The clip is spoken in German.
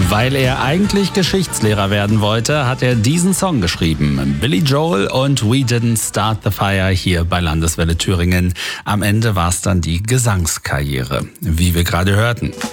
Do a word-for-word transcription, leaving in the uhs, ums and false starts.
Weil er eigentlich Geschichtslehrer werden wollte, hat er diesen Song geschrieben. Billy Joel und We Didn't Start the Fire hier bei Landeswelle Thüringen. Am Ende war es dann die Gesangskarriere, wie wir gerade hörten.